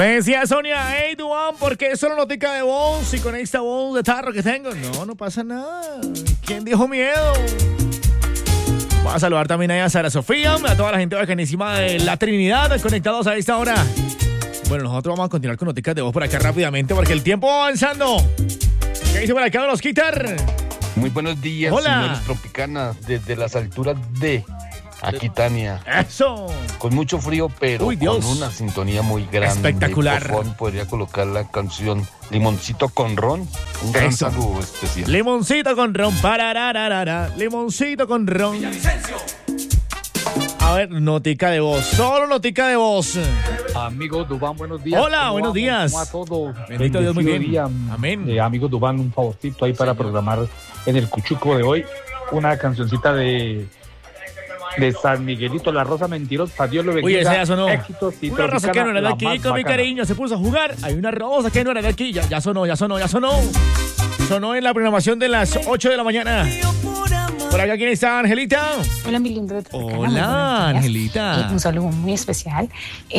Me decía Sonia, hey Duan, ¿por qué solo notica de voz y con esta voz de tarro que tengo? No pasa nada. ¿Quién dijo miedo? Voy a saludar también a Sara Sofía, a toda la gente bacanísima de la Trinidad, conectados a esta hora. Bueno, nosotros vamos a continuar con noticias de voz por acá rápidamente porque el tiempo va avanzando. ¿Qué dice por acá, los Quitar? Muy buenos días, Hola. señores Tropicanas, desde las alturas de Aquitania. ¡Eso! Con mucho frío, pero Uy, Dios. con una sintonía muy grande. Espectacular. Por favor, podría colocar la canción Limoncito con Ron. Un gran Eso. saludo especial. Limoncito con ron, pararararara, limoncito con ron. A ver, notica de voz, solo notica de voz. Amigo Dubán, buenos días. Hola, ¿Cómo buenos vamos? días. ¿Cómo va todo? Bendito Dios, muy bien. Día. Amén. Amigo Dubán, un favorcito ahí para programar en el Cuchuco de hoy. Una cancioncita de San Miguelito, La Rosa Mentirosa. Dios lo bendiga. Uy, esa ya sonó. Éxitos y Una rosa que no era de la aquí, más con mi bacana. cariño se puso a jugar. Hay una rosa que no era de aquí, ya sonó. Sonó en la programación de las 8 de la mañana. Por acá, ¿quién está, Angelita? Hola, mi lindo de Tropicana. Muy Hola, buenos días. Angelita. Un saludo muy especial